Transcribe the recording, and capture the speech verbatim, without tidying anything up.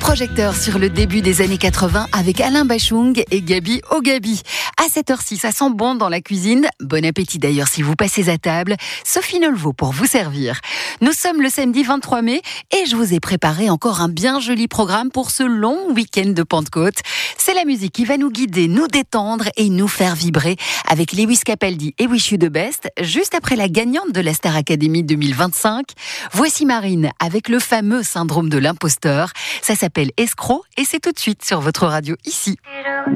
Projecteur sur le début des années quatre-vingts avec Alain Bachung et Gabi Ogabi. À cette heure-ci, ça sent bon dans la cuisine. Bon appétit d'ailleurs si vous passez à table. Sophie Nolveau pour vous servir. Nous sommes le samedi vingt-trois mai et je vous ai préparé encore un bien joli programme pour ce long week-end de Pentecôte. C'est la musique qui va nous guider, nous détendre et nous faire vibrer avec Lewis Capaldi et Wish You the Best, juste après la gagnante de la Star Academy deux mille vingt-cinq. Voici Marine avec le fameux syndrome de l'imposteur. Ça s'appelle Escroc et c'est tout de suite sur votre radio ici.